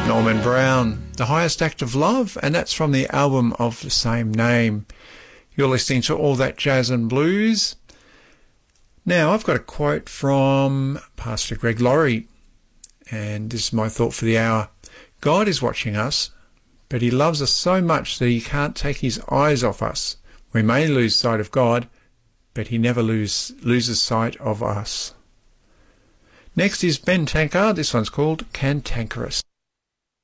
Norman Brown, The Highest Act of Love, and that's from the album of the same name. You're listening to All That Jazz and Blues. Now, I've got a quote from Pastor Greg Laurie, and this is my thought for the hour. God is watching us, but he loves us so much that he can't take his eyes off us. We may lose sight of God, but he never loses sight of us. Next is Ben Tankard. This one's called Cantankerous.